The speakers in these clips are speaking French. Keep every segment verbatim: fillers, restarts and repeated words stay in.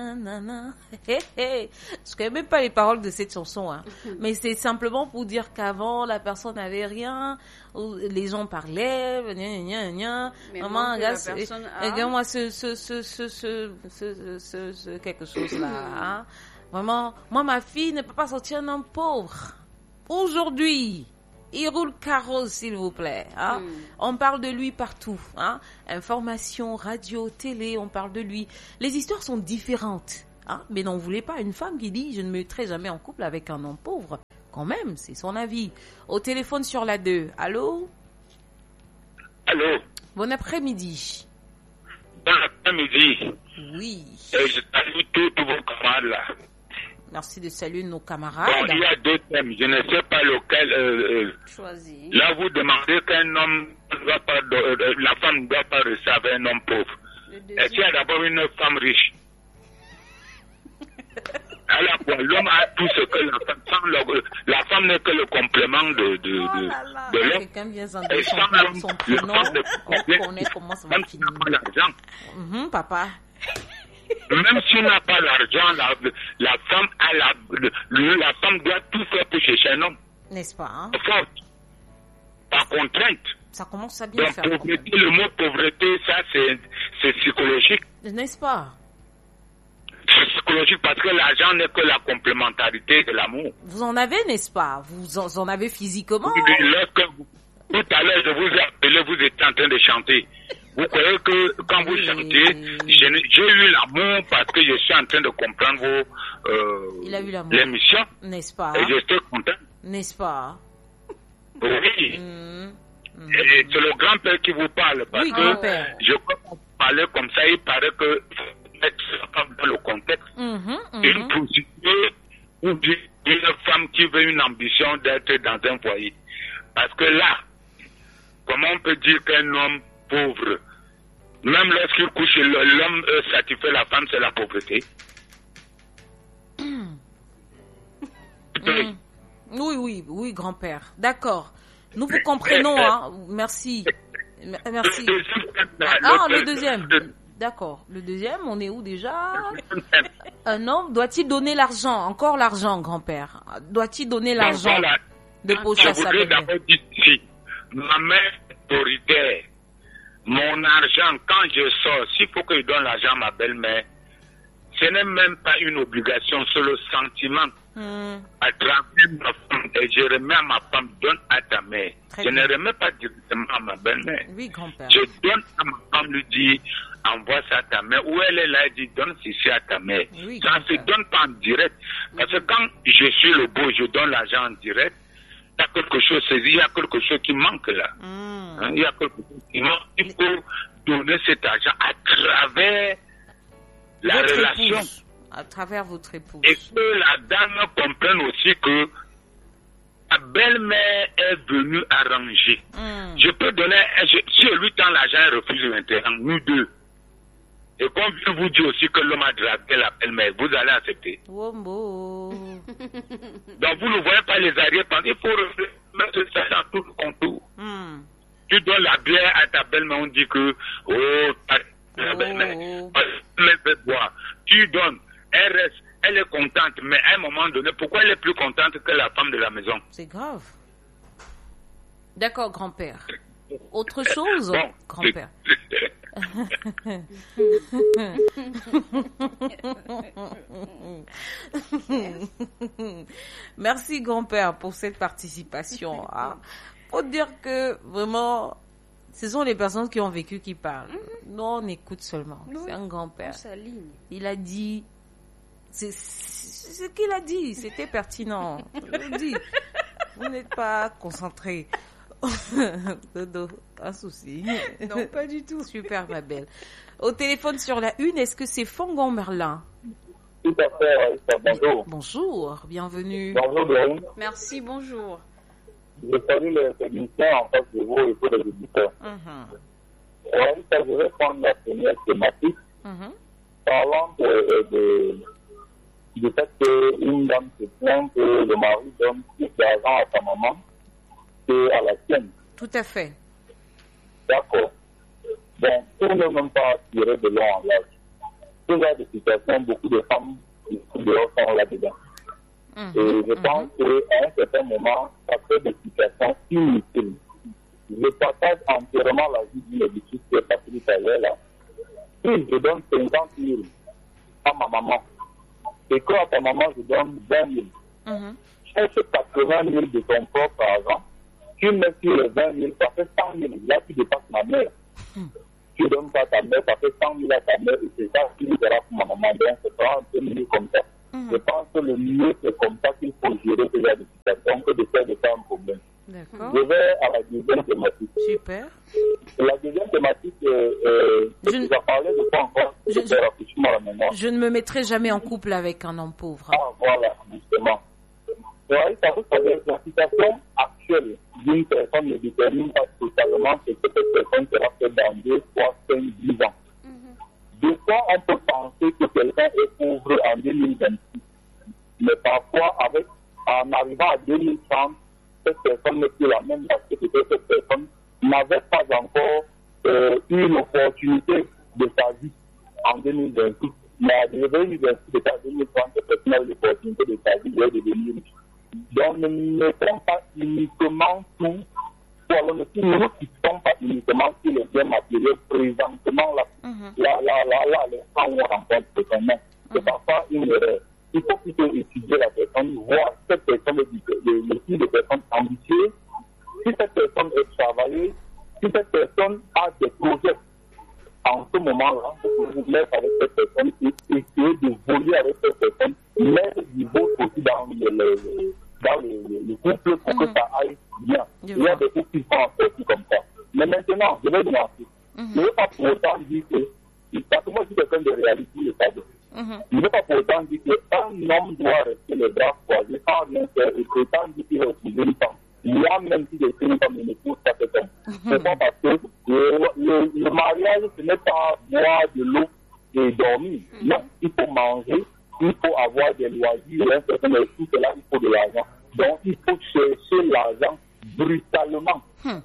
nanana. Hey, hey. Je connais même pas les paroles de cette chanson, hein. Mais c'est simplement pour dire qu'avant, la personne n'avait rien, les gens parlaient, gna, gna, gna. Mais Maman, regarde, a... regarde-moi ce, ce, ce, ce, ce, ce, ce, ce quelque chose-là, hein. Vraiment, moi, ma fille ne peut pas sortir un homme pauvre. Aujourd'hui, il roule carrosse, s'il vous plaît, hein. Mm. On parle de lui partout, hein. Information, radio, télé, on parle de lui. Les histoires sont différentes, hein. Mais n'en voulez pas une femme qui dit « Je ne me mettrai jamais en couple avec un homme pauvre ». Quand même, c'est son avis. Au téléphone sur la deux. Allô? Allô? Bon après-midi. Bon après-midi. Oui. Et je salue tous vos camarades là. Merci de saluer nos camarades. Bon, il y a deux thèmes. Je ne sais pas lequel. Euh, euh, Choisis. Là, vous demandez qu'un homme ne doit pas, euh, la femme ne doit pas recevoir un homme pauvre. Est-ce qu'il y a d'abord une femme riche? Alors, bon, l'homme a tout ce que la femme, le, la femme n'est que le complément de, de, oh de, là là. de l'homme. Quelqu'un vient s'en dire son, son, son prénom, on connaît comment ça va finir. L'argent. Mm-hmm, papa. Même si on n'a pas l'argent, la, la femme a la, le, la femme doit tout faire pour chercher un homme. N'est-ce pas, hein? Forte. Par contrainte. Ça commence à bien Donc, faire. pauvreté, le mot pauvreté, ça, c'est, c'est psychologique. N'est-ce pas? C'est psychologique parce que l'argent n'est que la complémentarité de l'amour. Vous en avez, n'est-ce pas? Vous en, en avez physiquement? Lorsque vous, tout à l'heure, je vous ai appelé, vous étiez en train de chanter. Vous croyez que quand vous chantez, j'ai, j'ai eu l'amour parce que je suis en train de comprendre vos euh, Il a eu l'amour. l'émission. N'est-ce pas? Et je suis content. N'est-ce pas? Oui. Mmh. Mmh. Et c'est le grand-père qui vous parle parce oui, que grand-père. je crois qu'on parlait comme ça, il paraît que dans le contexte, mmh, mmh. une prostituée ou une femme qui veut une ambition d'être dans un foyer. Parce que là, comment on peut dire qu'un homme pauvre, même lorsqu'il couche, l'homme satisfait la femme, c'est la pauvreté. Mmh. Mmh. Oui, oui, oui, grand-père. D'accord. Nous vous comprenons, hein. Merci. Merci. Ah, le deuxième. D'accord. Le deuxième, on est où déjà? Un homme, doit-il donner l'argent? Encore l'argent, grand-père. Doit-il donner l'argent de poche à sa belle-mère? Ma mère autoritaire, mon argent, quand je sors, s'il faut que je donne l'argent à ma belle-mère, ce n'est même pas une obligation, c'est le sentiment. Mmh. À travers ma femme, et je remets à ma femme, donne à ta mère. Très je bien. Ne remets pas directement à ma belle-mère. Oui, grand-père. Je donne à ma femme, lui dis, envoie ça à ta mère. Où elle est là, elle dit, donne ceci à ta mère. Oui, ça ne se donne pas en direct. Parce que quand je suis le beau, je donne l'argent en direct, il y a quelque chose, il y a quelque chose qui manque là. Mmh. Hein, il y a quelque chose qui manque. Il faut donner cet argent à travers la votre relation. Épouse. À travers votre épouse. Et que la dame comprenne aussi que la belle-mère est venue arranger. Mm. Je peux donner, je, si je lui tends l'argent, elle refuse maintenant, nous deux. Et comme je vous dis aussi que l'homme a dragué la belle-mère, vous allez accepter. Wombo. Donc vous ne voyez pas les arrière-pensées, il faut mettre ça dans tout le contour. Mm. Tu donnes la bière à ta belle-mère, on dit que, oh, ta belle-mère, oh. Elle peut boire. Tu donnes. Elle reste, elle est contente, mais à un moment donné, pourquoi elle est plus contente que la femme de la maison? C'est grave. D'accord, grand-père. Autre chose, bon, grand-père. Merci, grand-père, pour cette participation. Hein. Faut dire que vraiment, ce sont les personnes qui ont vécu qui parlent. Nous, on écoute seulement. Oui. C'est un grand-père. Il a dit. C'est, c'est ce qu'il a dit, c'était pertinent. Je dis, vous n'êtes pas concentré. Dodo, un souci. Non, pas du tout. Super, ma belle. Au téléphone sur la une, est-ce que c'est Fongon Merlin? Tout à fait, bonjour. Bonjour, bienvenue. Bonjour, Dorine. Merci, bonjour. Je salue les techniciens en face de vous et tous les auditeurs. Mm-hmm. Ouais, ça, je vais prendre la première thématique. Mm-hmm. Parlant de, de du fait qu'une dame se plaint que le mari donne plus d'argent à sa maman qu'à la sienne. Tout à fait. D'accord. Bon, pour ne même pas tirer de long en large, ce genre de situation, beaucoup de femmes qui sont dehors sont là-dedans. Mmh, et je mmh. pense qu'à un certain moment, ça crée des situations inutiles. Je partage entièrement la vie d'une éditrice qui est partie du Taïwan là. Si je donne cinquante mille à ma maman, et quand à ta maman je donne vingt mille, mmh. cherche quatre-vingt mille de ton propre argent, tu mets sur les vingt mille, ça fait cent mille. Là, tu dépasses ma mère. Mmh. Tu donnes ça à ta mère, ça fait cent mille à ta mère, et c'est ça qui sera pour ma maman. Donc, c'est pas un peu mieux comme ça. Mmh. Je pense que le mieux, c'est comme ça qu'il faut gérer ce genre de situation que de faire de ça un problème. D'accord. Je vais à la deuxième thématique. Super. La deuxième thématique, euh, euh, je ne vais parler de quoi encore je, je, la mémoire. je ne me mettrai jamais en couple avec un homme pauvre. Ah, voilà, justement. Oui, ça veut dire que la situation actuelle d'une personne ne détermine pas totalement ce que cette personne sera faite dans deux, trois, cinq, dix ans. Mm-hmm. Des fois, on peut penser que quelqu'un est pauvre en deux mille vingt-six, mais parfois, avec, en arrivant à deux mille trente, cette personne n'est plus la même parce que cette personne n'avait pas encore euh, eu l'opportunité de sa vie en deux mille vingt-six. Mais à deux mille vingt-six, de deux mille trente, cette personne a eu l'opportunité de sa vie de devenir riche. Donc, ne mettons pas uniquement tout, ou alors ne nous quittons pas uniquement sur les biens matériels présentement là, mm-hmm. là, là, là, là, les gens où on rencontre personne. C'est parfois une erreur. Il faut plutôt étudier la personne, voir cette personne, le, le type de personne ambitieuse, si cette personne est travailleuse, si cette personne a des projets. En ce moment-là, vous vous mettre avec cette personne et essayer de voler avec cette personne, mettre du beau aussi dans le, le, dans le, le, le couple pour mm-hmm. que ça aille bien. Je Il y a des couples qui sont en fait comme ça. Mais maintenant, je vais vous lancer. Mm-hmm. Je ne veux pas pour autant dire que, parce que moi je suis quelqu'un de réalité, le cadre. Mm-hmm. Je ne veux pas pour autant dire qu'un homme doit rester les bras croisés sans rien faire et prétendre qu'il est aussi une femme. Il y a même si des filles comme une épouse, ça fait comme. C'est pas parce que le, le, le mariage, ce n'est pas boire de l'eau et dormir. Mm-hmm. Non, il faut manger, il faut avoir des loisirs, hein, c'est tout cela, il faut de l'argent. Donc, il faut chercher l'argent brutalement. Mm.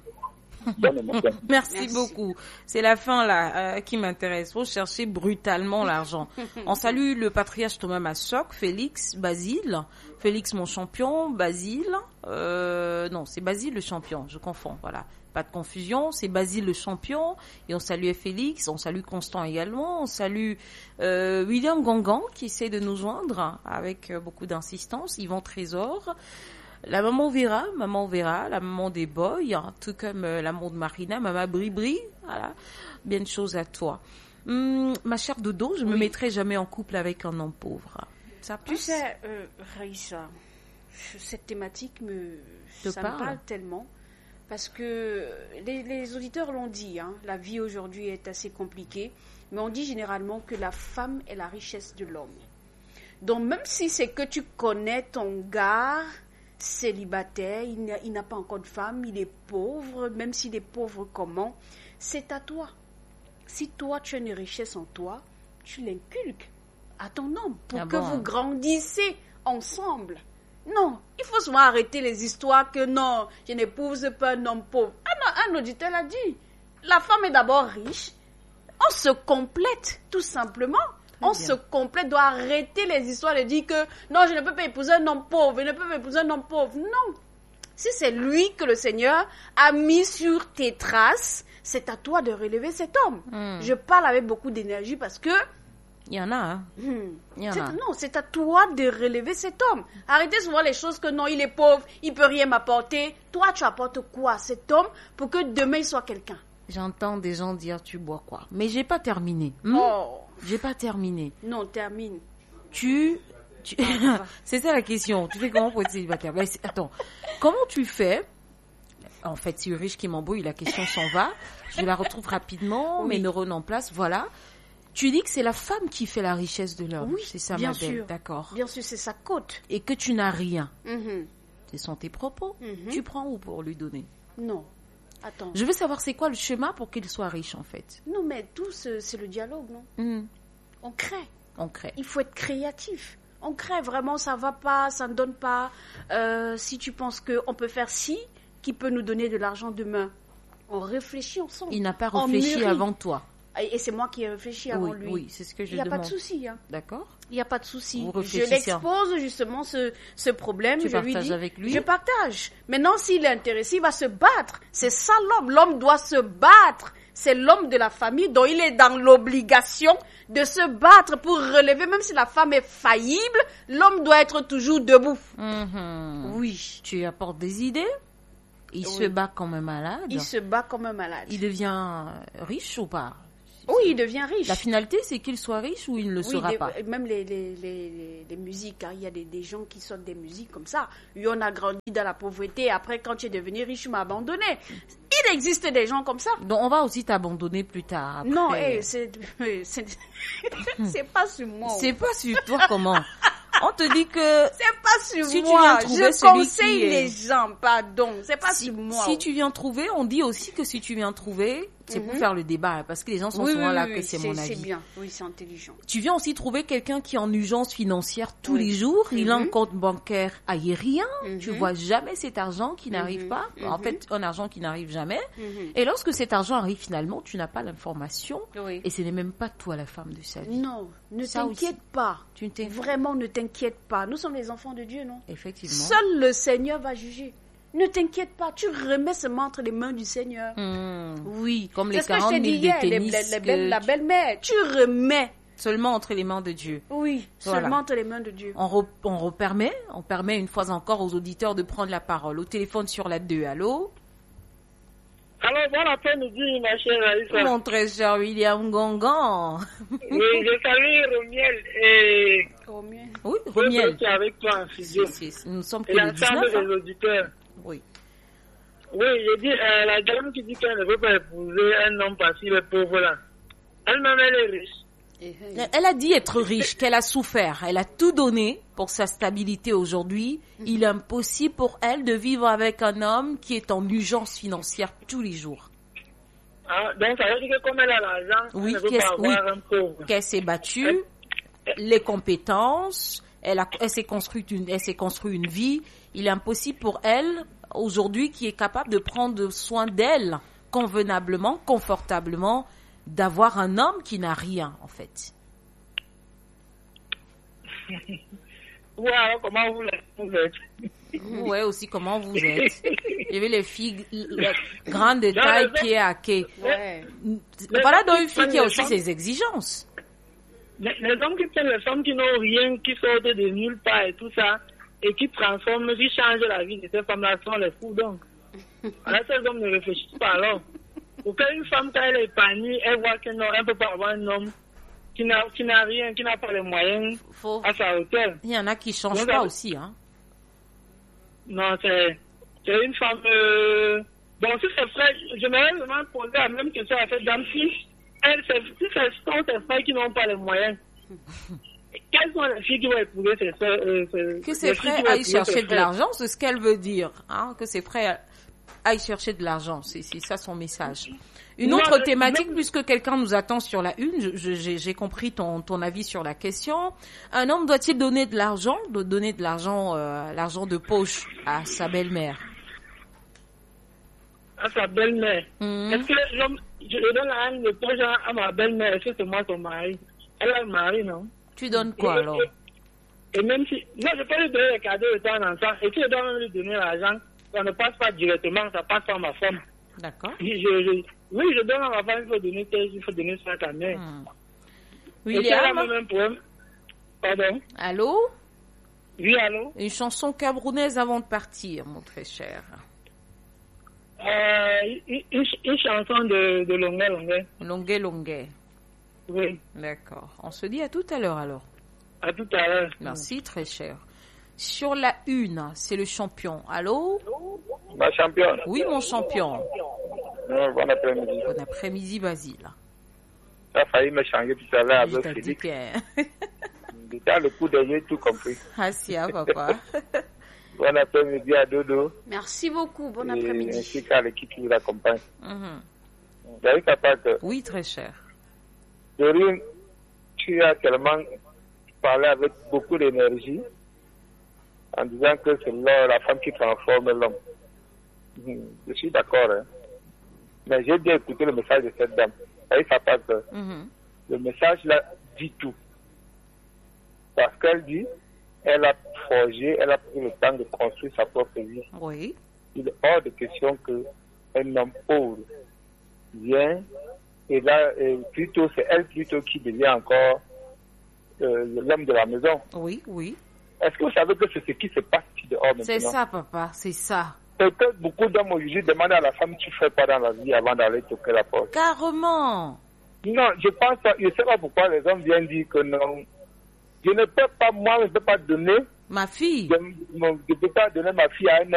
Merci, Merci beaucoup. C'est la fin là euh, qui m'intéresse. Faut chercher brutalement l'argent. On salue le patriarche Thomas Massoc, Félix, Basile, Félix mon champion, Basile. Euh, non, c'est Basile le champion. Je confonds. Voilà, pas de confusion. C'est Basile le champion. Et on salue Félix. On salue Constant également. On salue euh, William Gangan qui essaie de nous joindre avec euh, beaucoup d'insistance. Yvan Trésor. La maman Vera, maman Vera, la maman des boys, hein, tout comme euh, l'amour de Marina, maman Bribri, voilà, bien de choses à toi. Hum, ma chère Dodo, je oui. me mettrai jamais en couple avec un homme pauvre. Ça passe? Tu sais, euh, Raïssa, cette thématique me, ça me parle tellement, parce que les, les auditeurs l'ont dit, hein, la vie aujourd'hui est assez compliquée, mais on dit généralement que la femme est la richesse de l'homme. Donc même si c'est que tu connais ton gars célibataire, il n'a, il n'a pas encore de femme, il est pauvre, même s'il est pauvre comment, c'est à toi. Si toi tu as une richesse en toi, tu l'inculques à ton homme pour ah que bon. vous grandissez ensemble. Non, il faut souvent arrêter les histoires que non, je n'épouse pas un homme pauvre. Ah non, un auditeur l'a dit. La femme est d'abord riche, on se complète tout simplement. On se complète, doit arrêter les histoires de dire que non, je ne peux pas épouser un homme pauvre, je ne peux pas épouser un homme pauvre. Non. Si c'est lui que le Seigneur a mis sur tes traces, c'est à toi de relever cet homme. Mm. Je parle avec beaucoup d'énergie parce que il y en a. Hein. Mm. Il y en c'est, a. Non, c'est à toi de relever cet homme. Arrêtez souvent les choses que non, il est pauvre, il peut rien m'apporter. Toi, tu apportes quoi à cet homme pour que demain il soit quelqu'un? J'entends des gens dire tu bois quoi, mais j'ai pas terminé. Hmm? Oh. J'ai pas terminé. Non, termine. Tu, tu... c'est ça la question. Tu fais comment pour être célibataire? Ben, attends, comment tu fais? En fait, c'est Ulrich qui m'embrouille, la question s'en va. Je la retrouve rapidement, oui. Mes neurones en place, voilà. Tu dis que c'est la femme qui fait la richesse de l'homme. Oui, c'est ça, bien ma belle, sûr. D'accord. Bien sûr, c'est sa côte. Et que tu n'as rien. Mm-hmm. Ce sont tes propos. Mm-hmm. Tu prends où pour lui donner? Non. Attends. Je veux savoir c'est quoi le schéma pour qu'il soit riche en fait. Non mais tout ce, c'est le dialogue, non? Mmh. On crée. On crée. Il faut être créatif. On crée vraiment, ça va pas, ça ne donne pas. Euh, si tu penses qu'on peut faire ci, qui peut nous donner de l'argent demain, on réfléchit ensemble. Il n'a pas réfléchi avant toi. Et c'est moi qui ai réfléchi avant oui, lui. Oui, c'est ce que je demande. Il n'y a demande. pas de souci. Hein. D'accord. Il n'y a pas de souci. Je l'expose justement ce, ce problème. Tu je partages lui dis, avec lui? Je partage. Maintenant, s'il est intéressé, il va se battre. C'est ça l'homme. L'homme doit se battre. C'est l'homme de la famille dont il est dans l'obligation de se battre pour relever. Même si la femme est faillible, l'homme doit être toujours debout. Mm-hmm. Oui. Tu apportes des idées? Il oui. se bat comme un malade. Il se bat comme un malade. Il devient riche ou pas? Oui, il devient riche. La finalité, c'est qu'il soit riche ou il ne le oui, sera des, pas. Même les, les, les, les musiques, hein, il y a des, des gens qui sortent des musiques comme ça. Lui, on a grandi dans la pauvreté. Après, quand tu es devenu riche, tu m'as abandonné. Il existe des gens comme ça. Donc, on va aussi t'abandonner plus tard. Après. Non, hey, c'est, c'est, c'est pas sur moi. C'est pas sur toi comment? On te dit que c'est pas sur si moi. Tu viens trouver je celui conseille qui est... les gens, pardon. C'est pas si, sur moi. Si tu viens trouver, on dit aussi que si tu viens trouver, c'est mm-hmm. pour faire le débat, hein, parce que les gens sont oui, souvent oui, là oui, que c'est, c'est mon avis. C'est bien, oui, c'est intelligent. Tu viens aussi trouver quelqu'un qui est en urgence financière tous oui. les jours. Mm-hmm. Il a un compte bancaire aérien. Mm-hmm. Tu vois jamais cet argent qui mm-hmm. n'arrive pas. Mm-hmm. En fait, un argent qui n'arrive jamais. Mm-hmm. Et lorsque cet argent arrive finalement, tu n'as pas l'information. Oui. Et ce n'est même pas toi la femme de sa vie. Non, ne Ça t'inquiète aussi. pas. Tu ne Vraiment, ne t'inquiète pas. Nous sommes les enfants de Dieu, non? Effectivement. Seul le Seigneur va juger. Ne t'inquiète pas, tu remets seulement entre les mains du Seigneur. Mmh. Oui. Comme les quarante mille de tennis. Les, les belles, la belle-mère, tu remets. Seulement entre les mains de Dieu. Oui, voilà. Seulement entre les mains de Dieu. On, re, on repermet, on permet une fois encore aux auditeurs de prendre la parole. Au téléphone sur la deux, allô? Alors, bon après-midi, ma chère Aïssa. Mon très cher William Gongan. Oui, je salue Romiel et... Romiel. Oui, Romiel. Qui est avec toi en studio. Si, si, nous sommes que et le dix-neuf. Et l'ensemble des auditeurs. Oui. Oui, je dis, euh, la dame qui dit qu'elle ne veut pas épouser un homme parce qu'il est pauvre là. Elle-même, elle est riche. Elle a dit être riche, qu'elle a souffert. Elle a tout donné pour sa stabilité aujourd'hui. Mm-hmm. Il est impossible pour elle de vivre avec un homme qui est en urgence financière tous les jours. Ah, donc ça veut dire que comme elle a l'argent, oui, elle ne veut pas avoir oui, un pauvre. Qu'elle s'est battue, elle... les compétences, elle, a, elle, s'est construite une, elle s'est construit une vie. Il est impossible pour elle, aujourd'hui, qui est capable de prendre soin d'elle convenablement, confortablement, d'avoir un homme qui n'a rien, en fait. Ouais, alors comment vous êtes? Ouais, aussi comment vous êtes. Il y avait les filles, les grandes de taille qui est à quai. Ouais. Voilà donc une fille qui a aussi ses exigences. Les, les hommes qui prennent les femmes qui n'ont rien, qui sortent de nulle part et tout ça, et qui transforment, qui changent la vie de ces femmes-là, sont les fous donc. Alors ces hommes ne réfléchissent pas alors. Pour qu'une femme, quand elle est épanouie, elle voit qu'elle ne peut pas avoir un homme qui n'a, qui n'a rien, qui n'a pas les moyens Faut... à sa hauteur. Il y en a qui ne changent Donc, pas elle... aussi. Hein. Non, c'est, c'est une femme... Euh... Bon, si c'est vrai, j'aimerais vraiment poser la même question à cette dame. Si, elle, c'est, si ce sont ces frères qui n'ont pas les moyens, quelles sont les filles qui vont épouser ces frères euh, Que ces frères aillent chercher de l'argent, c'est ce qu'elle veut dire. Hein, que ces frères... aille chercher de l'argent, c'est, c'est ça son message. Une non, autre thématique, même... puisque quelqu'un nous attend sur la une, je, je, j'ai, j'ai compris ton, ton avis sur la question. Un homme doit-il donner de l'argent, de donner de l'argent, euh, l'argent de poche à sa belle-mère? À sa belle-mère. Mmh. Est-ce que l'homme, je donne l'argent de poche à, à ma belle-mère, est-ce que c'est moi son mari? Elle a un mari, non? Tu donnes quoi et, alors? Et, et même si, non, je peux lui donner les cadeaux de temps en temps, et si je dois même lui donner l'argent, ça ne passe pas directement, ça passe par ma femme. D'accord. Je, je, oui, je donne à ma femme, il faut donner tel, il faut donner ça à ta mère. Hmm. William. Et même problème. Pardon. Allô? Oui, allô? Une chanson camerounaise avant de partir, mon très cher. Euh, une, une, une chanson de, de Longuet Longuet. Longuet Longuet. Oui. D'accord. On se dit à tout à l'heure alors. À tout à l'heure. Merci, très cher. Sur la une, c'est le champion. Allô? Ma championne. Oui, mon champion. Euh, bon après-midi. Bon après-midi, Basile. Ça a failli me changer tout à l'heure avec Félix. T'as le coup d'œil, tout compris. Assia, papa. Bon après-midi à Dodo. Merci beaucoup, bon et après-midi. Ainsi qu'à l'équipe qui vous accompagne. Mm-hmm. Vous avez capable que... Oui, très cher. Dorine, tu as tellement parlé avec beaucoup d'énergie en disant que c'est la femme qui transforme l'homme. Je suis d'accord, hein. Mais j'ai bien écouté le message de cette dame. voyez sa pas peur. Mm-hmm. Le message là dit tout. Parce qu'elle dit, elle a forgé, elle a pris le temps de construire sa propre vie. Oui. Il est hors de question qu'un homme pauvre vient, et là, et plutôt, c'est elle plutôt qui devient encore euh, l'homme de la maison. Oui, oui. Est-ce que vous savez que c'est ce qui se passe ici dehors maintenant? C'est ça, papa, c'est ça. Peut-être beaucoup d'hommes aujourd'hui demandent à la femme, tu fais pas dans la vie avant d'aller toquer la porte. Carrément. Non, je pense, je ne sais pas pourquoi les hommes viennent dire que non. Je ne peux pas, moi, je ne peux pas donner ma fille. Je ne peux pas donner ma fille à un homme